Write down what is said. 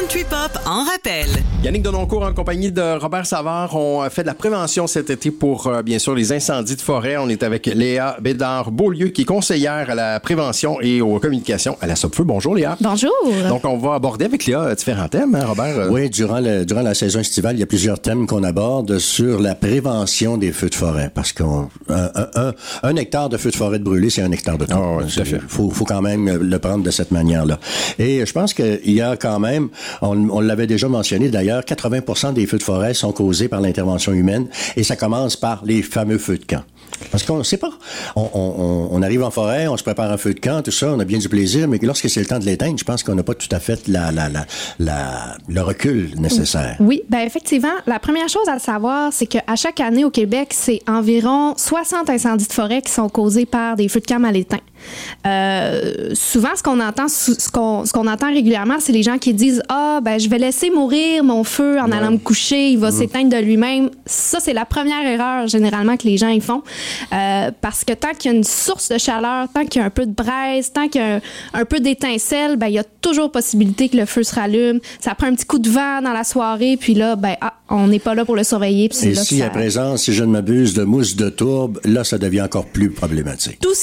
Country Pop en rappel. Yannick Denoncourt, en compagnie de Robert Savard, ont fait de la prévention cet été pour, bien sûr, les incendies de forêt. On est avec Léa Bédard-Beaulieu, qui est conseillère à la prévention et aux communications à la Sopfeu. Bonjour, Léa. Bonjour. Donc, on va aborder avec Léa différents thèmes, hein, Robert? Oui, durant la saison estivale, il y a plusieurs thèmes qu'on aborde sur la prévention des feux de forêt. Parce qu'un hectare de feux de forêt de brûlé, c'est un hectare de temps. Oh, oui, tout à fait. Faut quand même le prendre de cette manière-là. Et je pense qu'il y a quand même, on l'avait déjà mentionné d'ailleurs, 80% des feux de forêt sont causés par l'intervention humaine et ça commence par les fameux feux de camp. Parce qu'on ne sait pas. On arrive en forêt, on se prépare un feu de camp, tout ça, on a bien du plaisir, mais lorsque c'est le temps de l'éteindre, je pense qu'on n'a pas tout à fait le recul nécessaire. Oui, bien effectivement, la première chose à savoir, c'est qu'à chaque année au Québec, c'est environ 60 incendies de forêt qui sont causés par des feux de camp mal éteints. Souvent, ce qu'on entend régulièrement, c'est les gens qui disent « Ah, ben je vais laisser mourir mon feu en allant me coucher, il va s'éteindre de lui-même. » Ça, c'est la première erreur généralement que les gens y font. Parce que tant qu'il y a une source de chaleur, tant qu'il y a un peu de braise, tant qu'il y a un peu d'étincelle, ben il y a toujours possibilité que le feu se rallume. Ça prend un petit coup de vent dans la soirée, puis là, on n'est pas là pour le surveiller. Puis et si à présent, si je ne m'abuse, de mousse de tourbe, là, ça devient encore plus problématique. Tout